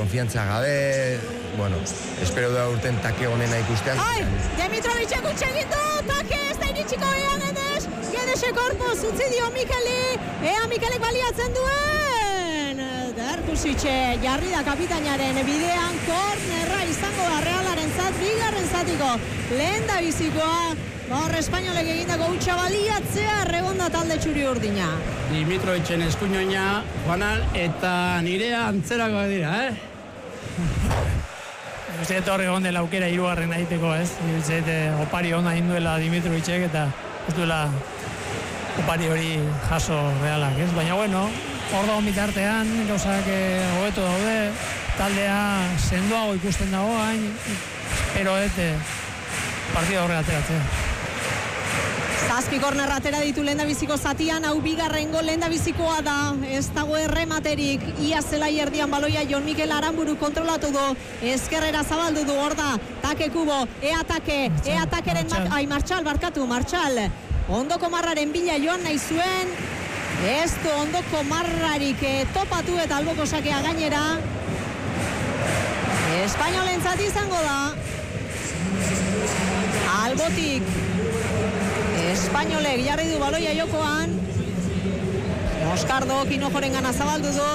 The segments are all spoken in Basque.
konfiantza gabe, bueno, espero da urten take honena ikustean. Ai, Dimitrovicek utxe egin du, take ez da iritsiko ea Gedesek korpuz utzi dio Mikeli, ea Mikelek baliatzen duen. Derkusitxe jarri da kapitainaren bidean, kornerra izango da Realaren zat, bigarren zatiko lehen da bizikoa. Gaur Espainolek egindako hutsa baliatzea, regonda talde txuri urdina. Dimitrovicen eskuinoina, Juanan, eta nirea antzerakoak dira, Uste horre egon dela aukera hirugarren egiteko, ez? Opari hona induela Dimitrovicek eta ez duela opari hori jaso Realak, ez? Baina, bueno, hor dago mitartean, gauzak hobeto daude, taldea sendoago ikusten dago hain, pero partida horre ateratzea. Zazpi kornerra atera ditu lehendabiziko zatian, hau bigarrengo lehendabizikoa da, ez dago errematerik, ia zelai erdian baloia Jon Mikel Aranburu kontrolatu du, ezkerrera zabaldu du, hor da, take kubo, takeren, Martxal, ondoko marraren bila joan nahi zuen, ez du ondoko marrarik topatu eta alboko sakea gainera, Espainolentzat izango da, albotik, Espainolek jarri du baloia jokoan, Oskardo Kinojoren gana zabaldu du,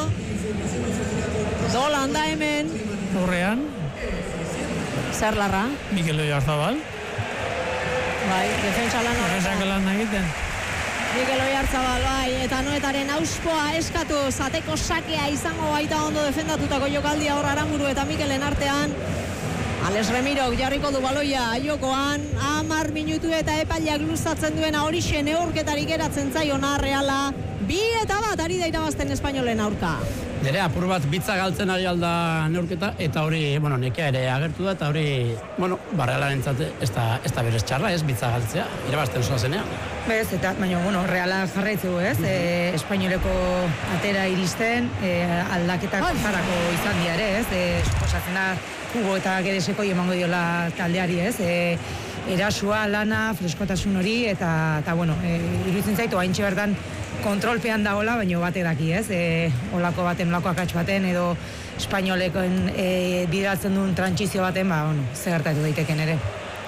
Dolan da hemen. Horrean? Zer larra? Mikel Oyarzabal. Bai, defentsa lan horretan. Defentsa lan egiten. Mikel Oyarzabal, bai, eta Noetaren auspoa eskatu, zateko sakea izango baita ondo defendatutako jokaldia hor Aranburu eta Mikelen artean. Ales Remirok jarriko du baloia jokoan, 10 minutu eta epaileak luzatzen duena horixe neurketarik geratzen zaiona Reala, 2-1 ari da irabazten Espainolen aurka. Nere apur bat bitza galtzen ari alda neurketa, eta hori, nekea ere agertu da, eta hori, Realaren zate, ez da berez txarra, ez bitza galtzea, irabazten zoa zenean. Bez, eta, baina, Reala jarraitzu, ez? Espainoleko atera iristen, aldaketak jarrako izan diare, ez? Suposatzen da, Kubo eta Gedeseko emango diola taldeari, ez? Erasua, lana, freskotasun hori, eta iruditzen zaitu, haintxe bertan kontrolpean dagoela, baina bate daki, ez? Olako akats baten, edo Espainolekoen bidaltzen duen trantsizio baten, ze gertatu daiteken ere.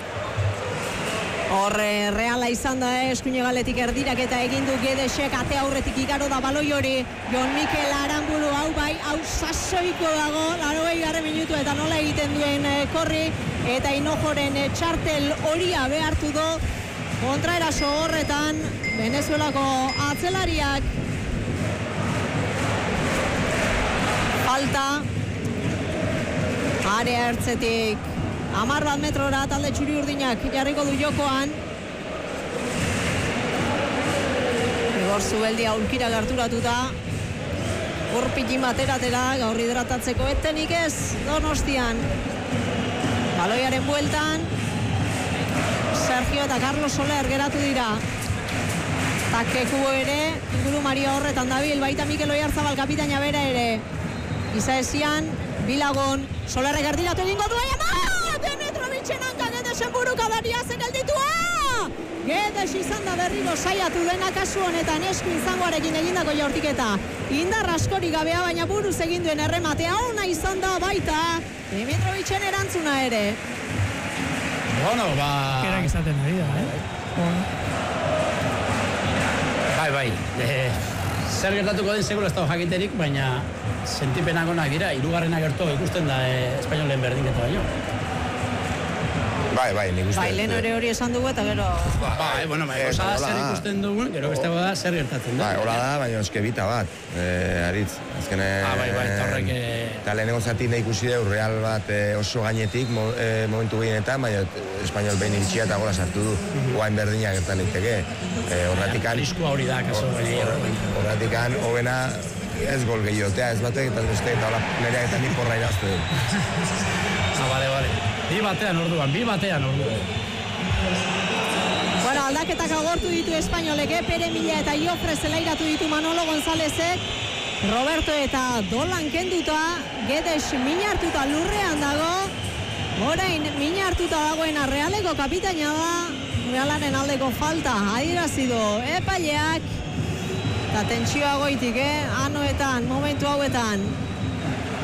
Horre, Reala izan da, eskuine galetik erdirak eta egindu Gedesek ate aurretik igaro da baloi hori, Jon Mikel Aranburu, hau sasoiko dago, 80 minutu eta nola egiten duen korri, eta Hinojoren txartel horia behartu du, kontraeraso horretan, Venezuelako atzelariak, falta, area ertzetik, 10 metrora talde txuri urdinak jarriko du jokoan. Igor Zubeldia aurkira gerturatuta. Urpikin bateratera, gaur hidratatzeko etenik ez, Donostian. Baloiaren bueltan, Sergio eta Carlos Soler geratu dira. Takekubo ere, inguru Maria horretan dabil, baita Mikel Oyarzabal kapitaina bera ere. Giza esian, Bilagon, Solerrek erdilatu egingo duaia, Dimitrovicen hanka Gedesen buruka bariazen gelditua! Gedes izan da berriro saiatu dena kasu honetan esku izangoarekin egindako jaurtiketa. Indar askori gabea, baina buruz egin duen errematea ona izan da baita Dimitrovicen erantzuna ere. Kerak izaten ari da, Bai. Zer gertatuko den seguro ez dago jakiterik, baina sentipenak onak dira, hirugarrena gertu ikusten da Espainolen berdinketa baino. Bai, nik uste. Bai, lehen hori esan dugu eta gero... Osa zer ikusten dugu, gero beste da zer gertatzen da. Hola da, baina eske bita bat, aritz. Azkene... eta horrek... Eta lehenengo zati nahi ikusi deu, Real bat oso gainetik momentu gehienetan, baina Espainol behin iritsia eta gola sartu du. Guain berdinak gertan leiteke. Horratikan... Arriskua hori da, kaso. Horratikan, hobena ez gol gehiotea, ez batek, eta beste, eta hola nerea eta nik porra iraztu du. Bale. Bi batean orduan. Bueno, aldaketak agortu ditu Espainolek, Pere Milla eta Jofre zelairatu ditu Manolo Gonzálezek, Roberto eta Dolan kenduta, Gedes mina hartuta lurrean dago, orain mina hartuta dagoena Realeko kapitaina da, Realaren aldeko falta, adierazi du epaileak, eta tentsioa goitik, anoetan, momentu hauetan.